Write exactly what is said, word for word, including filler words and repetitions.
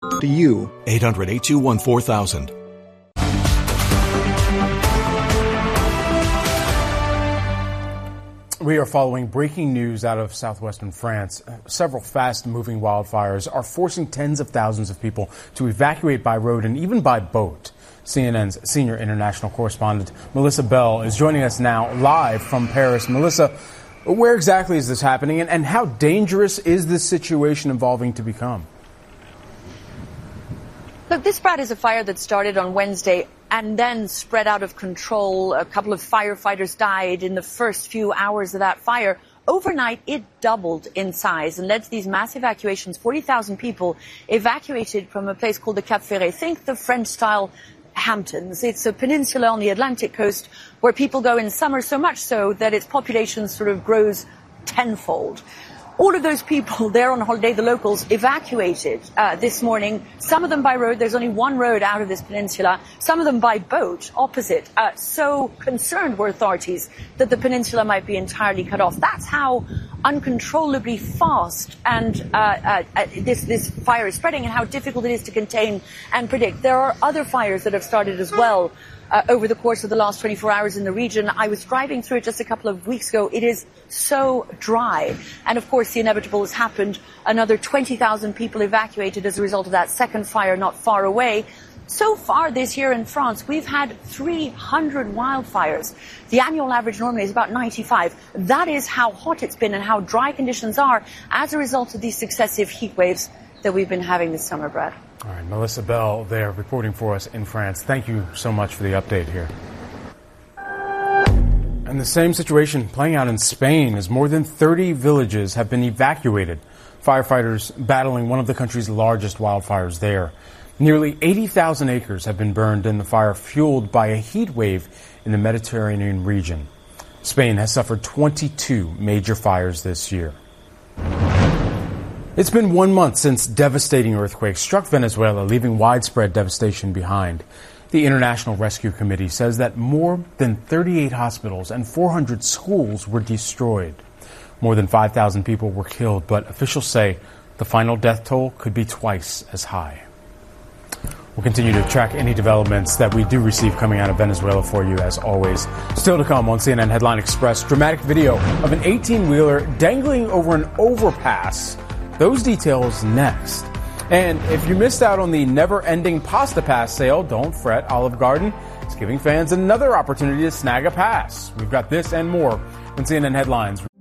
To you. eight hundred, eight two one, four thousand. We are following breaking news out of southwestern France. Several fast-moving wildfires are forcing tens of thousands of people to evacuate by road and even by boat. C N N's senior international correspondent Melissa Bell is joining us now live from Paris. Melissa, where exactly is this happening, and, and how dangerous is this situation evolving to become? Look, this, Brad, is a fire that started on Wednesday and then spread out of control. A couple of firefighters died in the first few hours of that fire. Overnight, it doubled in size and led to these mass evacuations. forty thousand people evacuated from a place called the Cap Ferret. Think the French-style Hamptons. It's a peninsula on the Atlantic coast where people go in summer, so much so that its population sort of grows tenfold. All of those people there on holiday, the locals, evacuated uh, this morning. Some of them by road. There's only one road out of this peninsula. Some of them by boat opposite. Uh, so concerned were authorities that the peninsula might be entirely cut off. That's how uncontrollably fast and uh, uh, uh, this, this fire is spreading, and how difficult it is to contain and predict. There are other fires that have started as well Uh, over the course of the last twenty-four hours in the region. I was driving through it just a couple of weeks ago. It is so dry. And of course, the inevitable has happened. Another twenty thousand people evacuated as a result of that second fire not far away. So far this year in France, we've had three hundred wildfires. The annual average normally is about ninety-five. That is how hot it's been and how dry conditions are as a result of these successive heat waves that we've been having this summer, Brad. All right, Melissa Bell there reporting for us in France. Thank you so much for the update here. And the same situation playing out in Spain as more than thirty villages have been evacuated. Firefighters battling one of the country's largest wildfires there. Nearly eighty thousand acres have been burned in the fire fueled by a heat wave in the Mediterranean region. Spain has suffered twenty-two major fires this year. It's been one month since devastating earthquakes struck Venezuela, leaving widespread devastation behind. The International Rescue Committee says that more than thirty-eight hospitals and four hundred schools were destroyed. More than five thousand people were killed, but officials say the final death toll could be twice as high. We'll continue to track any developments that we do receive coming out of Venezuela for you, as always. Still to come on C N N Headline Express, dramatic video of an eighteen-wheeler dangling over an overpass. Those details next. And if you missed out on the never-ending Pasta Pass sale, don't fret. Olive Garden is giving fans another opportunity to snag a pass. We've got this and more on C N N Headlines.